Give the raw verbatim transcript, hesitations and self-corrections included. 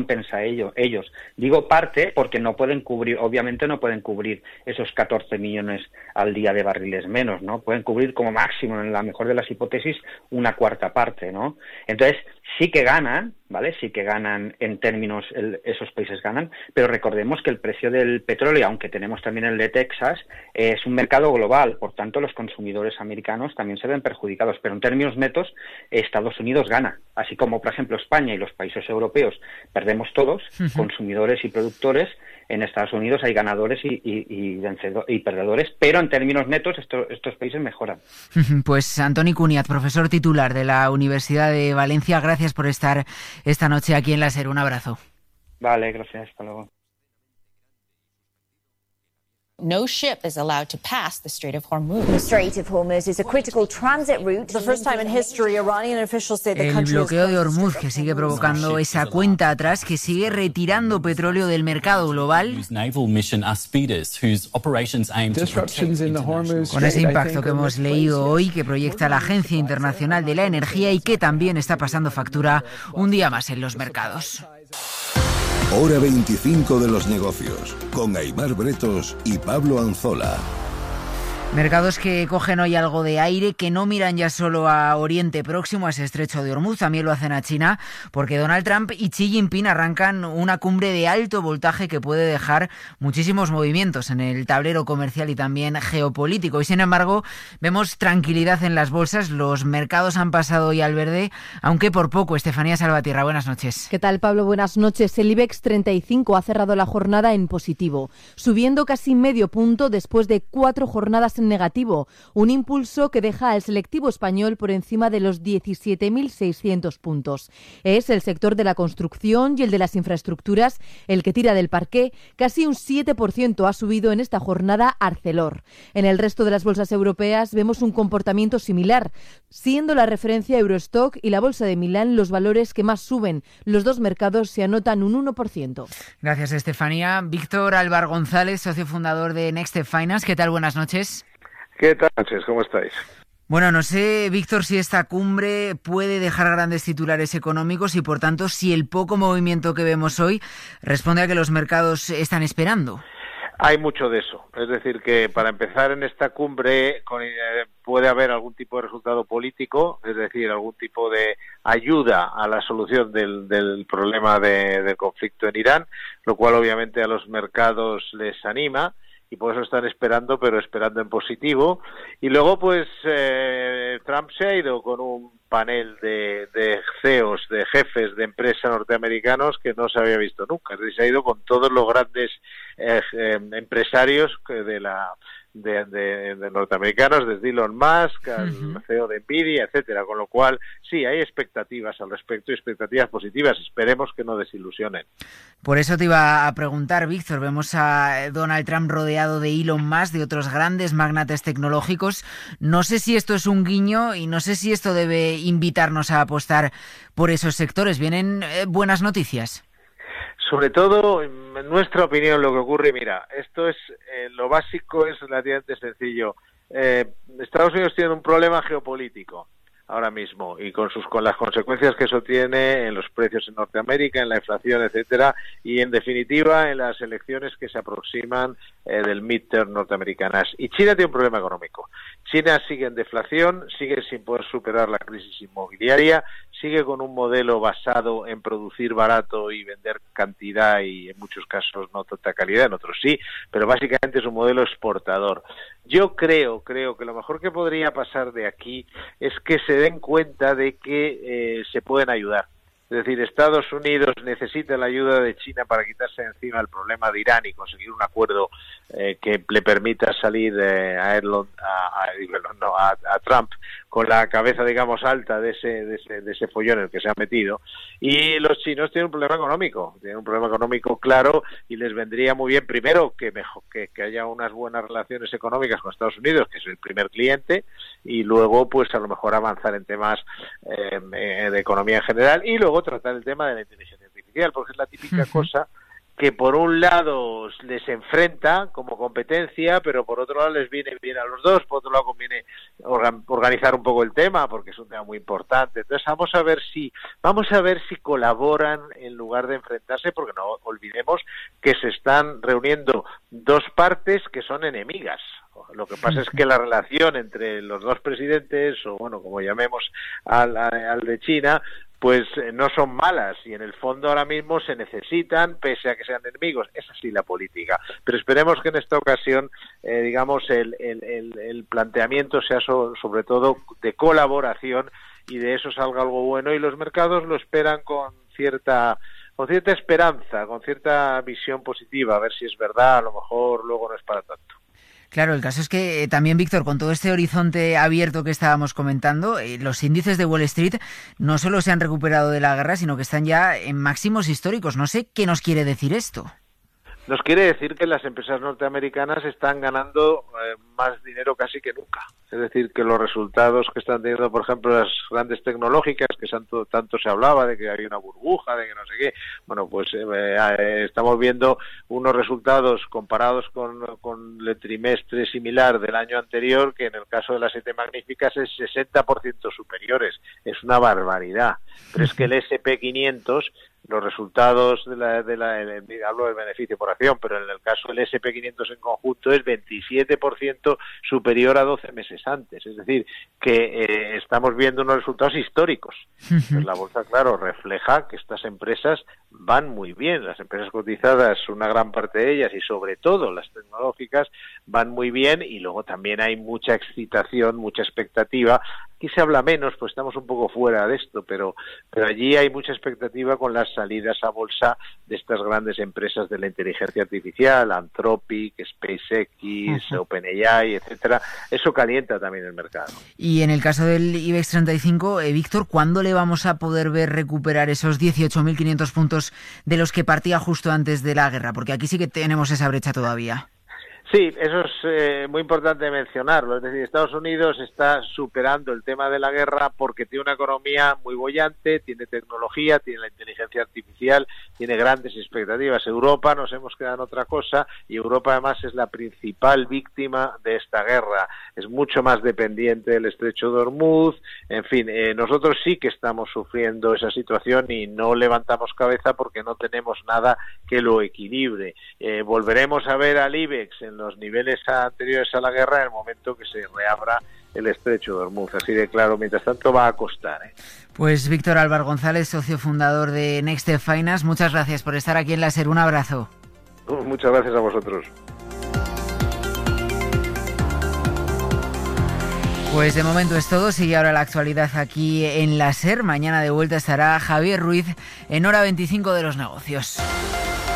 compensa ello, ellos. Digo parte porque no pueden cubrir, obviamente no pueden cubrir esos catorce millones al día de barriles menos, ¿no? Pueden cubrir como máximo, en la mejor de las hipótesis, una cuarta parte, ¿no? Entonces, sí que ganan, ¿vale? Sí que ganan en términos, el, esos países ganan, pero recordemos que el precio del petróleo, aunque tenemos también el de Texas, eh, es un mercado global, por tanto los consumidores americanos también se ven perjudicados, pero en términos netos Estados Unidos gana, así como por ejemplo España y los países europeos perdemos todos, uh-huh. consumidores y productores. En Estados Unidos hay ganadores y, y, y, vencedor, y perdedores, pero en términos netos esto, estos países mejoran. Pues Antoni Cunyat, profesor titular de la Universidad de Valencia, gracias por estar esta noche aquí en La SER. Un abrazo. Vale, gracias. Hasta luego. No ship is allowed to pass the Strait of Hormuz. The Strait of Hormuz is a critical transit route. The first time in history, Iranian officials say the El country bloqueo de Hormuz, que sigue provocando esa cuenta atrás, que sigue retirando petróleo del mercado global. Con ese impacto que hemos leído hoy, que proyecta la Agencia Internacional de la Energía y que también está pasando factura un día más en los mercados. Hora veinticinco de los negocios, con Aimar Bretos y Pablo Anzola. Mercados que cogen hoy algo de aire, que no miran ya solo a Oriente Próximo, a ese estrecho de Hormuz, también lo hacen a China, porque Donald Trump y Xi Jinping arrancan una cumbre de alto voltaje que puede dejar muchísimos movimientos en el tablero comercial y también geopolítico. Y sin embargo, vemos tranquilidad en las bolsas, los mercados han pasado hoy al verde, aunque por poco. Estefanía Salvatierra, buenas noches. ¿Qué tal, Pablo? Buenas noches. El IBEX treinta y cinco ha cerrado la jornada en positivo, subiendo casi medio punto después de cuatro jornadas en negativo, un impulso que deja al selectivo español por encima de los diecisiete mil seiscientos puntos. Es el sector de la construcción y el de las infraestructuras el que tira del parqué. Casi un siete por ciento ha subido en esta jornada Arcelor. En el resto de las bolsas europeas vemos un comportamiento similar, siendo la referencia Eurostock y la bolsa de Milán los valores que más suben. Los dos mercados se anotan un uno por ciento. Gracias, Estefanía. Víctor Álvar González, socio fundador de Next Step Finance. ¿Qué tal? Buenas noches. ¿Qué tal, noches? ¿Cómo estáis? Bueno, no sé, Víctor, si esta cumbre puede dejar grandes titulares económicos y, por tanto, si el poco movimiento que vemos hoy responde a que los mercados están esperando. Hay mucho de eso. Es decir, que para empezar en esta cumbre con, eh, puede haber algún tipo de resultado político, es decir, algún tipo de ayuda a la solución del, del problema de, del conflicto en Irán, lo cual obviamente a los mercados les anima. Y por eso están esperando, pero esperando en positivo. Y luego, pues, eh, Trump se ha ido con un panel de, de C E Os, de jefes de empresas norteamericanos que no se había visto nunca. Es decir, se ha ido con todos los grandes eh, eh, empresarios de la de, de, de norteamericanos, desde Elon Musk al uh-huh. C E O de Nvidia, etcétera. Con lo cual, sí, hay expectativas al respecto y expectativas positivas. Esperemos que no desilusionen. Por eso te iba a preguntar, Víctor, vemos a Donald Trump rodeado de Elon Musk, de otros grandes magnates tecnológicos. No sé si esto es un guiño y no sé si esto debe invitarnos a apostar por esos sectores. ¿Vienen eh, buenas noticias? Sobre todo, en nuestra opinión, lo que ocurre, mira, esto es, eh, lo básico es relativamente sencillo. Eh, Estados Unidos tiene un problema geopolítico ahora mismo y con sus con las consecuencias que eso tiene en los precios en Norteamérica, en la inflación, etcétera, y en definitiva en las elecciones que se aproximan eh, del midterm norteamericanas. Y China tiene un problema económico. China sigue en deflación, sigue sin poder superar la crisis inmobiliaria, sigue con un modelo basado en producir barato y vender cantidad y en muchos casos no tanta calidad, en otros sí, pero básicamente es un modelo exportador. Yo creo, creo que lo mejor que podría pasar de aquí es que se den cuenta de que eh, se pueden ayudar. Es decir, Estados Unidos necesita la ayuda de China para quitarse encima el problema de Irán y conseguir un acuerdo eh, que le permita salir eh, a, Elon, a, a, no, a, a Trump con la cabeza, digamos, alta de ese, de ese de ese follón en el que se ha metido. Y los chinos tienen un problema económico, tienen un problema económico claro y les vendría muy bien, primero, que, mejor, que, que haya unas buenas relaciones económicas con Estados Unidos, que es el primer cliente, y luego, pues, a lo mejor avanzar en temas eh, de economía en general y luego tratar el tema de la inteligencia artificial, porque es la típica uh-huh. cosa que por un lado les enfrenta como competencia, pero por otro lado les viene bien a los dos, por otro lado conviene organ- organizar un poco el tema, porque es un tema muy importante. Entonces vamos a ver si vamos a ver si colaboran en lugar de enfrentarse, porque no olvidemos que se están reuniendo dos partes que son enemigas. Lo que pasa es que la relación entre los dos presidentes, o bueno, como llamemos al, al de China, pues eh, no son malas, y en el fondo ahora mismo se necesitan, pese a que sean enemigos. Es así la política. Pero esperemos que en esta ocasión, eh, digamos, el, el, el, el planteamiento sea so, sobre todo de colaboración, y de eso salga algo bueno, y los mercados lo esperan con cierta con cierta esperanza, con cierta visión positiva, a ver si es verdad, a lo mejor luego no es para tanto. Claro, el caso es que eh, también, Víctor, con todo este horizonte abierto que estábamos comentando, eh, los índices de Wall Street no solo se han recuperado de la guerra, sino que están ya en máximos históricos. No sé qué nos quiere decir esto. Nos quiere decir que las empresas norteamericanas están ganando eh, más dinero casi que nunca. Es decir, que los resultados que están teniendo, por ejemplo, las grandes tecnológicas, que tanto, tanto se hablaba de que había una burbuja, de que no sé qué, bueno, pues eh, eh, estamos viendo unos resultados comparados con, con el trimestre similar del año anterior, que en el caso de las siete magníficas es sesenta por ciento superiores. Es una barbaridad. Pero es que el ese and pe quinientos, los resultados de la, de la de, hablo del beneficio por acción, pero en el caso del ese and pe quinientos en conjunto es veintisiete por ciento superior a doce meses antes. Es decir, que eh, estamos viendo unos resultados históricos. Pues la bolsa, claro, refleja que estas empresas van muy bien. Las empresas cotizadas, una gran parte de ellas, y sobre todo las tecnológicas, van muy bien, y luego también hay mucha excitación, mucha expectativa. Aquí se habla menos, pues estamos un poco fuera de esto, pero, pero allí hay mucha expectativa con las salidas a bolsa de estas grandes empresas de la inteligencia artificial, Anthropic, SpaceX, uh-huh. OpenAI, etcétera. Eso calienta también el mercado. Y en el caso del IBEX treinta y cinco, eh, Víctor, ¿cuándo le vamos a poder ver recuperar esos dieciocho mil quinientos puntos de los que partía justo antes de la guerra? Porque aquí sí que tenemos esa brecha todavía. Sí, eso es eh, muy importante mencionarlo. Es decir, Estados Unidos está superando el tema de la guerra porque tiene una economía muy boyante, tiene tecnología, tiene la inteligencia artificial, tiene grandes expectativas. Europa nos hemos quedado en otra cosa, y Europa además es la principal víctima de esta guerra. Es mucho más dependiente del estrecho de Hormuz. En fin, eh, nosotros sí que estamos sufriendo esa situación y no levantamos cabeza porque no tenemos nada que lo equilibre. Eh, volveremos a ver al IBEX en los niveles anteriores a la guerra en el momento que se reabra el estrecho de Hormuz. Así de claro, mientras tanto va a costar, ¿eh? Pues Víctor Álvar González, socio fundador de Next Step Finance, muchas gracias por estar aquí en la SER. Un abrazo. Muchas gracias a vosotros. Pues de momento es todo. Sigue ahora la actualidad aquí en la SER. Mañana de vuelta estará Javier Ruiz en Hora veinticinco de los negocios.